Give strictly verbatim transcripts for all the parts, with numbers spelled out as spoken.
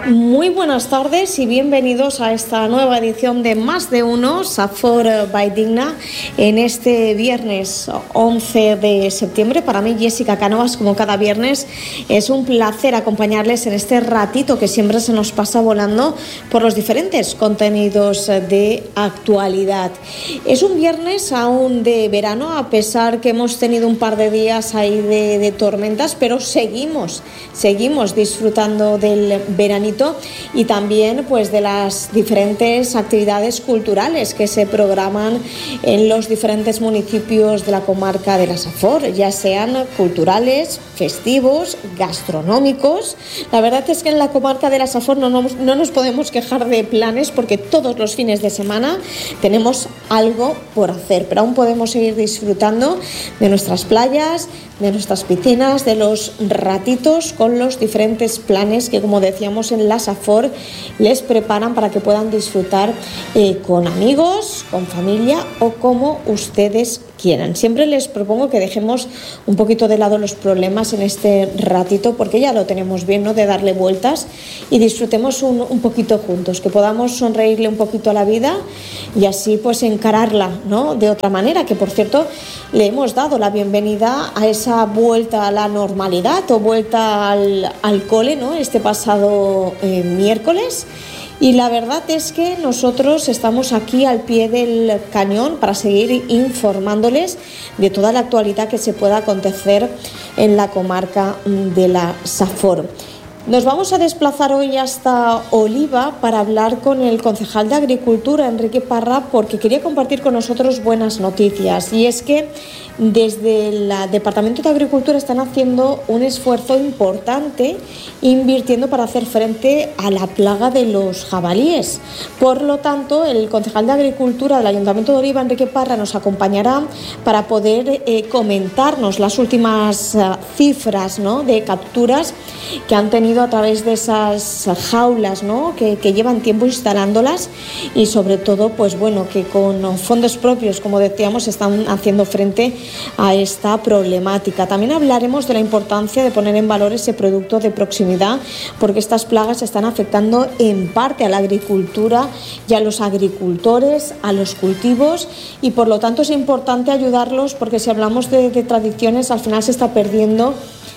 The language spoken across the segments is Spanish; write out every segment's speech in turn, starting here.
Muy buenas tardes y bienvenidos a esta nueva edición de Más de Uno, Safor by Digna, en este viernes once de septiembre. Para mí, Jessica Cánovas, como cada viernes, es un placer acompañarles en este ratito que siempre se nos pasa volando por los diferentes contenidos de actualidad. Es un viernes aún de verano, a pesar que hemos tenido un par de días ahí de, de tormentas, pero seguimos, seguimos disfrutando del veranito y también pues de las diferentes actividades culturales que se programan en los diferentes municipios de la comarca de la Safor, ya sean culturales, festivos, gastronómicos. La verdad es que en la comarca de la Safor no nos, no nos podemos quejar de planes, porque todos los fines de semana tenemos algo por hacer, pero aún podemos seguir disfrutando de nuestras playas, de nuestras piscinas, de los ratitos con los diferentes planes que, como decíamos, en la Safor les preparan para que puedan disfrutar eh, con amigos, con familia o como ustedes quieran. Siempre les propongo que dejemos un poquito de lado los problemas en este ratito, porque ya lo tenemos bien, ¿no?, de darle vueltas, y disfrutemos un, un poquito juntos, que podamos sonreírle un poquito a la vida y así pues encararla, ¿no?, de otra manera, que por cierto le hemos dado la bienvenida a esa vuelta a la normalidad o vuelta al, al cole, ¿no?, este pasado eh, miércoles. Y la verdad es que nosotros estamos aquí al pie del cañón para seguir informándoles de toda la actualidad que se pueda acontecer en la comarca de la Safor. Nos vamos a desplazar hoy hasta Oliva para hablar con el concejal de Agricultura, Enrique Parra, porque quería compartir con nosotros buenas noticias. Y es que desde el Departamento de Agricultura están haciendo un esfuerzo importante invirtiendo para hacer frente a la plaga de los jabalíes. Por lo tanto, el concejal de Agricultura del Ayuntamiento de Oliva, Enrique Parra, nos acompañará para poder eh, comentarnos las últimas uh, cifras, ¿no?, de capturas que han tenido a través de esas jaulas, ¿no?, que, que llevan tiempo instalándolas, y sobre todo, pues bueno, que con fondos propios, como decíamos, están haciendo frente a esta problemática. También hablaremos de la importancia de poner en valor ese producto de proximidad, porque estas plagas están afectando en parte a la agricultura y a los agricultores, a los cultivos, y por lo tanto es importante ayudarlos, porque si hablamos de, de tradiciones, al final se está perdiendo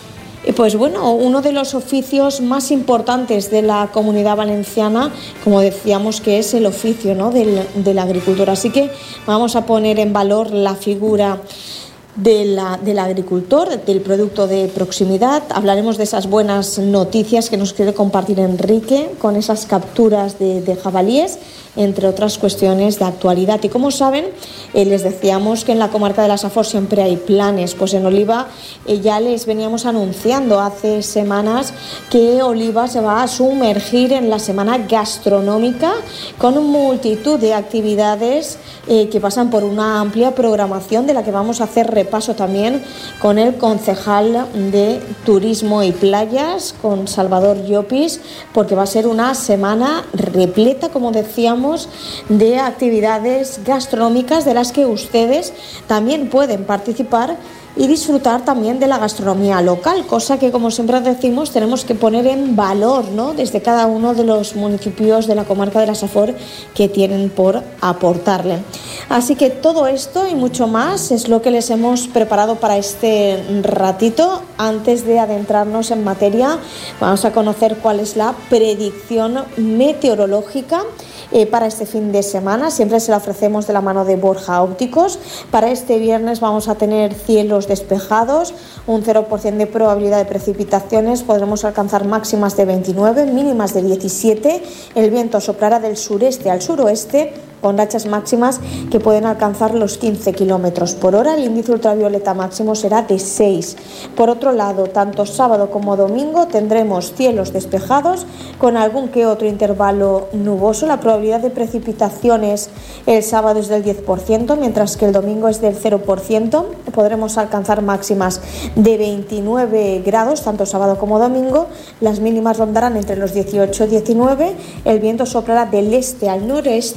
pues bueno, uno de los oficios más importantes de la Comunidad Valenciana, como decíamos, que es el oficio, ¿no?, del, de la agricultura. Así que vamos a poner en valor la figura de la, del agricultor, del producto de proximidad. Hablaremos de esas buenas noticias que nos quiere compartir Enrique con esas capturas de, de jabalíes, entre otras cuestiones de actualidad. Y como saben, eh, les decíamos que en la comarca de la Safor siempre hay planes. Pues en Oliva eh, ya les veníamos anunciando hace semanas que Oliva se va a sumergir en la semana gastronómica con multitud de actividades eh, que pasan por una amplia programación, de la que vamos a hacer repaso también con el concejal de Turismo y Playas, con Salvador Llopis, porque va a ser una semana repleta, como decíamos, de actividades gastronómicas de las que ustedes también pueden participar y disfrutar también de la gastronomía local, cosa que, como siempre decimos, tenemos que poner en valor, ¿no?, desde cada uno de los municipios de la comarca de la Safor que tienen por aportarle. Así que todo esto y mucho más es lo que les hemos preparado para este ratito. Antes de adentrarnos en materia, vamos a conocer cuál es la predicción meteorológica Eh, para este fin de semana. Siempre se la ofrecemos de la mano de Borja Ópticos. Para este viernes vamos a tener cielos despejados, un cero por ciento de probabilidad de precipitaciones, podremos alcanzar máximas de veintinueve, mínimas de diecisiete, el viento soplará del sureste al suroeste, con rachas máximas que pueden alcanzar los quince kilómetros por hora. El índice ultravioleta máximo será de seis. Por otro lado, tanto sábado como domingo tendremos cielos despejados con algún que otro intervalo nuboso. La probabilidad de precipitaciones el sábado es del diez por ciento, mientras que el domingo es del cero por ciento. Podremos alcanzar máximas de veintinueve grados, tanto sábado como domingo. Las mínimas rondarán entre los dieciocho y diecinueve. El viento soplará del este al noreste con rachas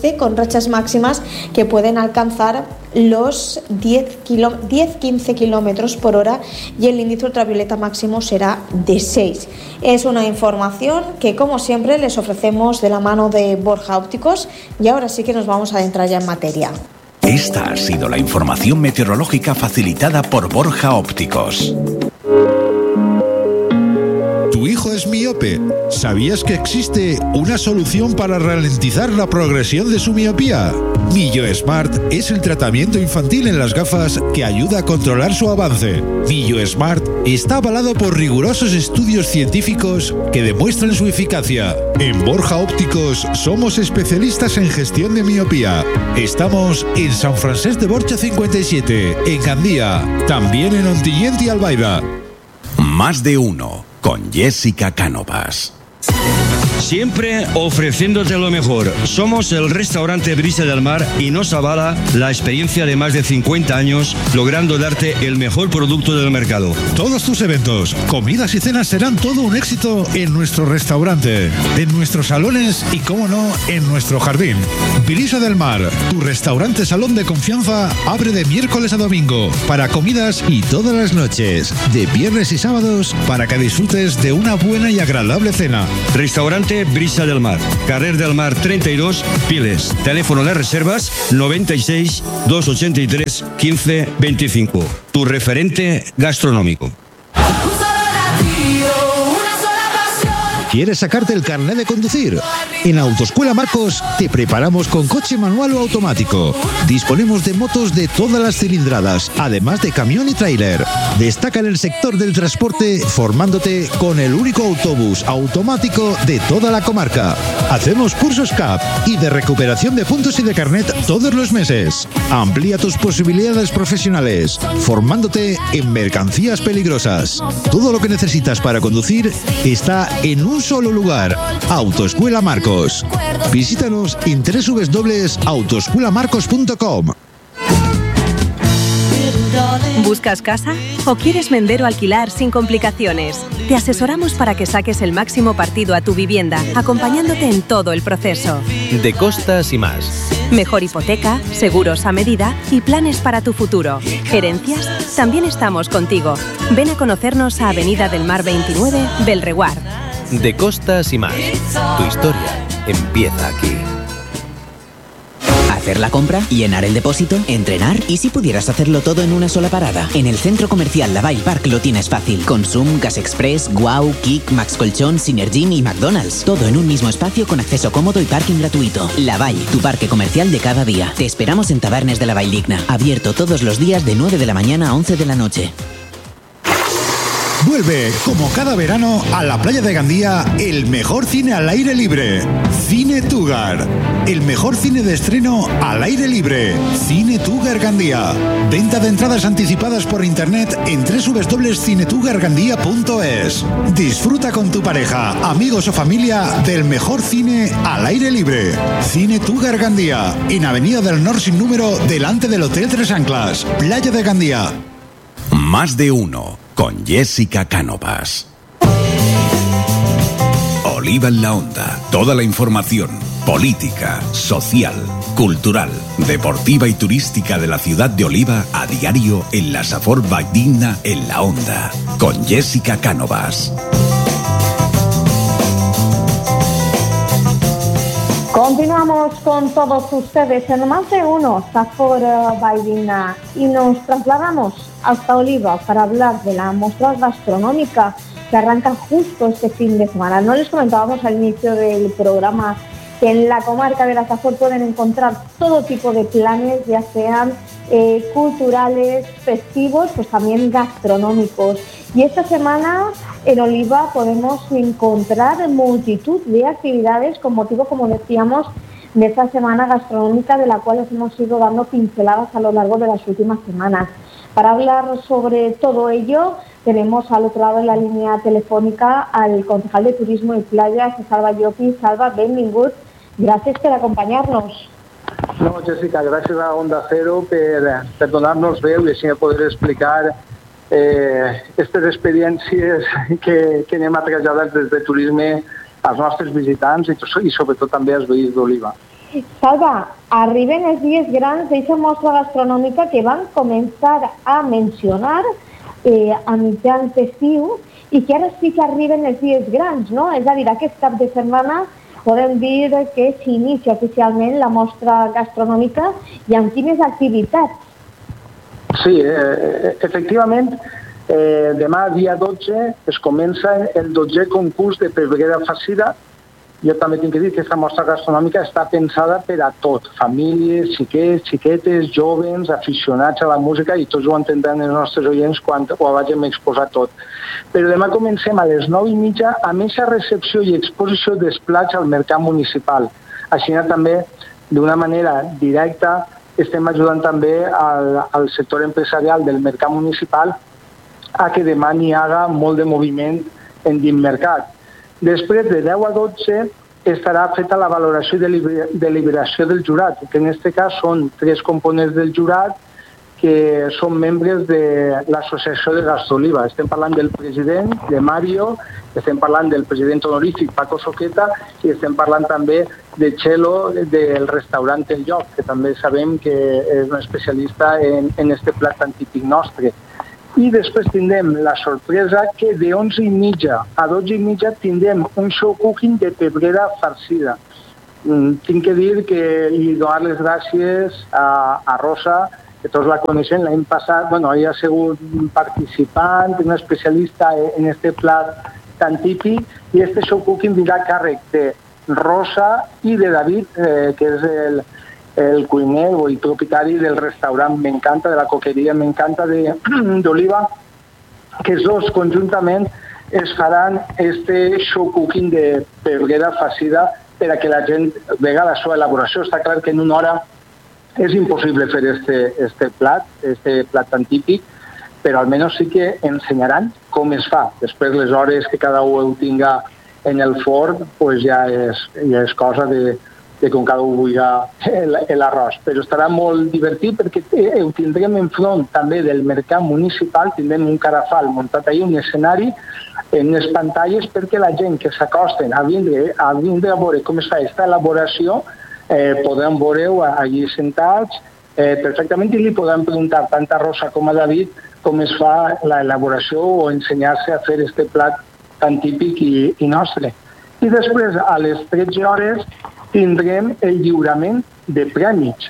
rachas máximas que pueden alcanzar los diez a quince kilómetros por hora y el índice ultravioleta máximo será de seis. Es una información que, como siempre, les ofrecemos de la mano de Borja Ópticos, y ahora sí que nos vamos a adentrar ya en materia. Esta ha sido la información meteorológica facilitada por Borja Ópticos. ¿Tu hijo es miope? ¿Sabías que existe una solución para ralentizar la progresión de su miopía? MilloSmart es el tratamiento infantil en las gafas que ayuda a controlar su avance. MilloSmart está avalado por rigurosos estudios científicos que demuestran su eficacia. En Borja Ópticos somos especialistas en gestión de miopía. Estamos en San Francesc de Borja cincuenta y siete, en Gandía, también en Ontinyent y Albaida. Más de uno, con Jessica Cánovas. Siempre ofreciéndote lo mejor. Somos el restaurante Brisa del Mar y nos avala la experiencia de más de cincuenta años, logrando darte el mejor producto del mercado. Todos tus eventos, comidas y cenas serán todo un éxito en nuestro restaurante, en nuestros salones y, cómo no, en nuestro jardín. Brisa del Mar, tu restaurante salón de confianza, abre de miércoles a domingo para comidas y todas las noches, de viernes y sábados, para que disfrutes de una buena y agradable cena. Restaurante Brisa del Mar, Carrer del Mar treinta y dos, Piles. Teléfono de reservas noventa y seis, doscientos ochenta y tres, quince veinticinco. Tu referente gastronómico. ¿Quieres sacarte el carnet de conducir? En Autoescuela Marcos te preparamos con coche manual o automático. Disponemos de motos de todas las cilindradas, además de camión y tráiler. Destaca en el sector del transporte formándote con el único autobús automático de toda la comarca. Hacemos cursos C A P y de recuperación de puntos y de carnet todos los meses. Amplía tus posibilidades profesionales, formándote en mercancías peligrosas. Todo lo que necesitas para conducir está en un solo lugar. Autoescuela Marcos. Visítanos en doble u doble u doble u punto autoescuela marcos punto com. ¿Buscas casa? ¿O quieres vender o alquilar sin complicaciones? Te asesoramos para que saques el máximo partido a tu vivienda, acompañándote en todo el proceso. De Costas y más. Mejor hipoteca, seguros a medida y planes para tu futuro. ¿Herencias? También estamos contigo. Ven a conocernos a Avenida del Mar veintinueve, Belreguard. De Costas y más. Tu historia empieza aquí. Hacer la compra, llenar el depósito, entrenar y si pudieras hacerlo todo en una sola parada. En el centro comercial Lavall Park lo tienes fácil. Consum, Gas Express, Guau, Kik, Max Colchón, Synergym y McDonald's. Todo en un mismo espacio con acceso cómodo y parking gratuito. Lavall, tu parque comercial de cada día. Te esperamos en Tabernes de la Valldigna. Abierto todos los días de nueve de la mañana a once de la noche. Vuelve, como cada verano, a la playa de Gandía, el mejor cine al aire libre. Cine Tugar. El mejor cine de estreno al aire libre. Cine Tugar Gandía. Venta de entradas anticipadas por internet en doble u doble u doble u punto cine tugar gandía punto es. Disfruta con tu pareja, amigos o familia del mejor cine al aire libre. Cine Tugar Gandía. En Avenida del Nor sin número, delante del Hotel Tres Anclas. Playa de Gandía. Más de uno, con Jessica Cánovas. Oliva en la Onda. Toda la información política, social, cultural, deportiva y turística de la ciudad de Oliva a diario en la Safor Valldigna en la Onda. Con Jessica Cánovas. Continuamos con todos ustedes en Más de Uno, Safor Valldigna, y nos trasladamos hasta Oliva para hablar de la muestra gastronómica que arranca justo este fin de semana. No les comentábamos al inicio del programa que en la comarca de la Safor pueden encontrar todo tipo de planes, ya sean eh, culturales, festivos, pues también gastronómicos. Y esta semana en Oliva podemos encontrar multitud de actividades con motivo, como decíamos, de esta semana gastronómica, de la cual les hemos ido dando pinceladas a lo largo de las últimas semanas. Para hablar sobre todo ello, tenemos al otro lado de la línea telefónica al concejal de Turismo y Playas, Salva Llopi. Salva, benvingut. Gràcies per acompanyar-nos. No, Jessica, gràcies a Onda Cero per, per donar-nos veu i així poder explicar eh, aquestes experiències que, que anem a traslladar des de turisme als nostres visitants i, i sobretot també als veïns d'Oliva. Salva, arriben els dies grans d'aquesta mostra gastronòmica que van començar a mencionar eh, a mitjans d'estiu i que ara sí que arriben els dies grans, no? És a dir, aquest cap de setmana podem dir que s'inicia oficialment la mostra gastronòmica i amb quines activitats. Sí, eh, efectivament, eh, demà, dia dotze, es comença el dotzè concurs de Pedrera Farcida. Jo també tinc que dir que aquesta mostra gastronòmica està pensada per a tot, famílies, xiquets, xiquetes, jovens, aficionats a la música, i tots ho entendran els nostres oients quan ho vagin a exposar tot. Però demà comencem a les nou i mitja amb aquesta recepció i exposició dels plats al mercat municipal. Així també, d'una manera directa, estem ajudant també al, al sector empresarial del mercat municipal a que demà n'hi haga molt de moviment en dins mercat. Després de deu a dotze estarà feta la valoració i deliberació del jurat, que en aquest cas són tres components del jurat que són membres de l'Associació de Gastroliva. Estem parlant del president, de Mario, estem parlant del president honorífic, Paco Soqueta, i estem parlant també de Chelo, del restaurant El Lloc, que també sabem que és un especialista en, en este plat tan típic nostre. I després tindrem la sorpresa que de onze i mitja a dotze i mitja tindrem un show cooking de pebrera farcida. Mm, tinc que dir que i donar les gràcies a, a Rosa, que tots la coneixen l'any passat. Bueno, ella ha sigut participant, una especialista en este plat tan típic, i este show cooking vindrà a càrrec de Rosa i de David, eh, que és el el cuiner o el propietari del restaurant M'Encanta, de la coqueria M'Encanta d'Oliva, que els dos conjuntament es faran este show cooking de pebrera farcida per a que la gent vega la seva elaboració. Està clar que en una hora és impossible fer este, este plat, este plat tan típic, però almenys sí que ensenyaran com es fa. Després les hores que cada un ho tinga en el forn, pues ja és, ja és cosa de de com cada un vulgui l'arròs. Però estarà molt divertit perquè ho tindrem enfront també del mercat municipal, tindrem un carafal muntat ahí, un escenari, en les pantalles, perquè la gent que s'acosten a vindre a, vindre a veure com es fa aquesta elaboració, eh, podran veure-ho allí sentats eh, perfectament, i li podran preguntar tant a Rosa com a David com es fa l'elaboració o ensenyar-se a fer este plat tan típic i, i nostre. I després, a les tretze hores, tindrem el lliurament de premis.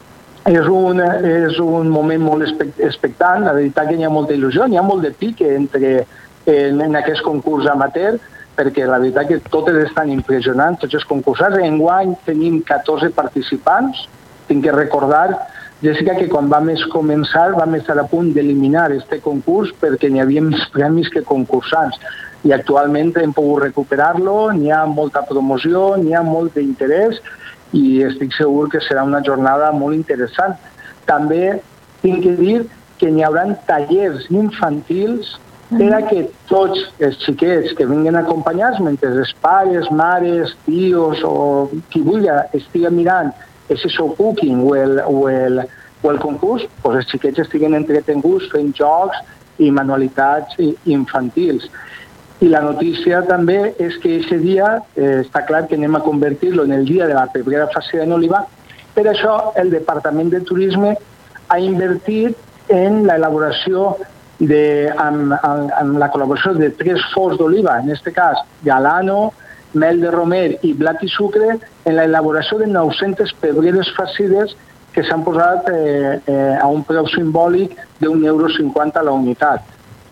És un, és un moment molt expectant, la veritat que hi ha molta il·lusió, hi ha molt de pique entre, en, en aquest concurs amateur, perquè la veritat que totes estan impressionants, tots els concursants. Enguany tenim catorze participants. Tinc que recordar, Jessica, que quan vam començar vam estar a punt d'eliminar este concurs perquè n'hi havia més premis que concursants. I actualment hem pogut recuperar-lo, n'hi ha molta promoció, n'hi ha molt d'interès i estic segur que serà una jornada molt interessant. També tinc que dir que n'hi haurà tallers infantils per a que tots els xiquets que vinguin acompanyats, mentre els pares, mares, tios o qui vulgui estigui mirant aquest show cooking o el, o el, o el concurs, doncs els xiquets estiguen entretenguts fent jocs i manualitats infantils. I la notícia també és que aquest dia eh, està clar que anem a convertir-lo en el dia de la pebrera farcida en Oliva. Per això el Departament de Turisme ha invertit en l'elaboració de, amb, amb, amb la col·laboració de tres forns d'oliva, en aquest cas Galano, mel de romer i blat i sucre, en l'elaboració de nou-centes pebreres farcides que s'han posat eh, eh, a un preu simbòlic d'un euro cinquanta a la unitat.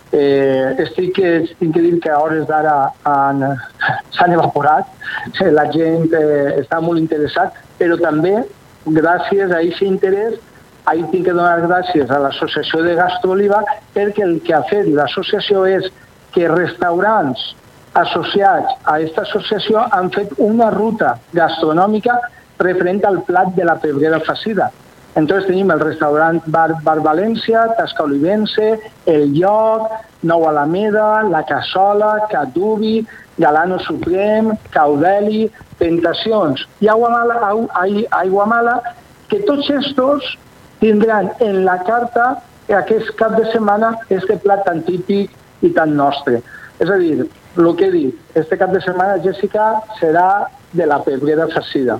Eh, estic, estic que dir que a hores d'ara s'han evaporat, la gent eh, està molt interessat, però també gràcies a aquest interès ahí tinc que donar gràcies a l'Associació de Gastroliva, perquè el que ha fet l'associació és que restaurants associats a aquesta associació han fet una ruta gastronòmica referent al plat de la pebrera farcida. Entonces tenim el restaurant Bar, Bar València, Tasca Olivense, El Lloc, Nou Alameda, La Cassola, Cadubi, Galano Suprem, Caudeli, Tentacions i Aiguamala, Aiguamala, que tots estos tindran en la carta aquest cap de setmana este plat tan típic i tan nostre. És a dir, el que he dit, este cap de setmana, Jessica, serà de la pebrera farcida.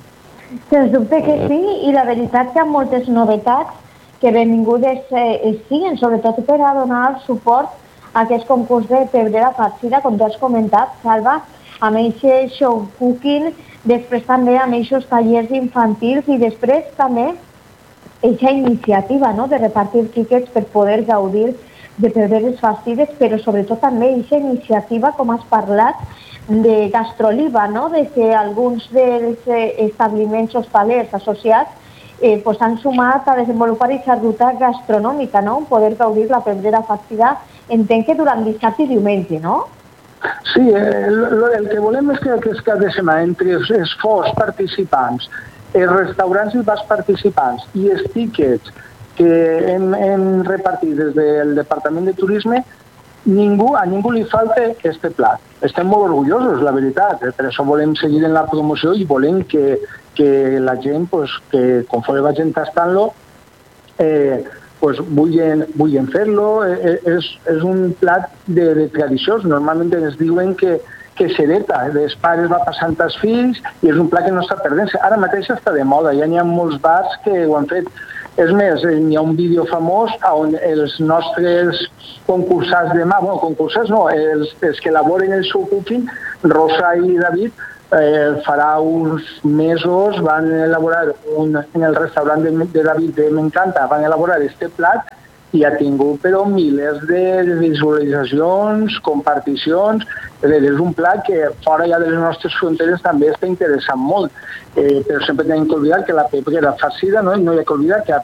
Sens dubte que sí, i la veritat que hi ha moltes novetats que benvingudes eh, siguen, sobretot per a donar suport a aquest concurs de pebrera farcida, com tu has comentat, Salva, amb aquest show cooking, després també amb aquests tallers infantils i després també aquesta iniciativa, no?, de repartir tíquets per poder gaudir de pebreres farcides, però sobretot també aquesta iniciativa, com has parlat, de Gastroliva, no?, de que alguns dels eh, establiments hostalers associats eh, pues han sumat a desenvolupar aquesta ruta gastronòmica, no?, poder gaudir la pebrera farcida, entenc que durant dissabte i diumenge, no? Sí, el, el que volem és que aquest cap de setmana entre els esforços participants, els restaurants i els bars participants i els tíquets que hem, hem repartit des del Departament de Turisme, ningú, a ningú li falta aquest plat. Estem molt orgullosos, la veritat, eh? Per això volem seguir en la promoció i volem que, que la gent, pues, que conforme va gent tastant-lo, eh, pues, vulguin, vulguin fer-lo. Eh, és, és un plat de, de tradicions. Normalment ens diuen que que s'hereta, dels pares va passant als fills i és un plat que no està perdent-se. Ara mateix està de moda, ja n'hi ha molts bars que ho han fet. És més, hi ha un vídeo famós on els nostres concursants de mà, bueno, concursants no, els, els que elaboren el show cooking, Rosa i David, eh, farà uns mesos van elaborar un, en el restaurant de, de David de M'Encanta, van elaborar este plat i ha tingut però milers de visualitzacions, comparticions. És un plat que fora ja de les nostres fronteres també està interessant molt. Eh, però sempre hem d'oblidar que la pebrera farcida, no? No hi ha que oblidar que